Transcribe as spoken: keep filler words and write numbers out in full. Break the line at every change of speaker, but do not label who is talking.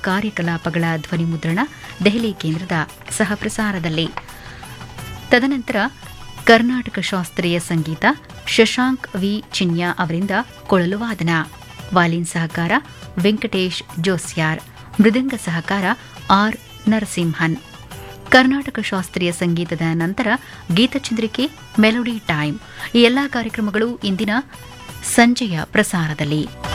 ಕಾರ್ಯಕಲಾಪಗಳ ಧ್ವನಿಮುದ್ರಣ ದೆಹಲಿ ಕೇಂದ್ರದ ಸಹಪ್ರಸಾರದಲ್ಲಿ. ತದನಂತರ ಕರ್ನಾಟಕ ಶಾಸ್ತ್ರೀಯ ಸಂಗೀತ ಶಶಾಂಕ್ ವಿ ಚಿನ್ಯಾ ಅವರಿಂದ ಕೊಳಲು ವಾದನ, ವಾಲಿನ್ ಸಹಕಾರ ವೆಂಕಟೇಶ್ ಜೋಸ್ಯಾರ್, ಮೃದಂಗ ಸಹಕಾರ ಆರ್ ನರಸಿಂಹನ್. ಕರ್ನಾಟಕ ಶಾಸ್ತ್ರೀಯ ಸಂಗೀತದ ನಂತರ ಗೀತಚಂದ್ರಿಕೆ ಮೆಲೋಡಿ ಟೈಮ್. ಈ ಎಲ್ಲಾ ಕಾರ್ಯಕ್ರಮಗಳು ಇಂದಿನ ಸಂಜೆಯ ಪ್ರಸಾರದಲ್ಲಿ.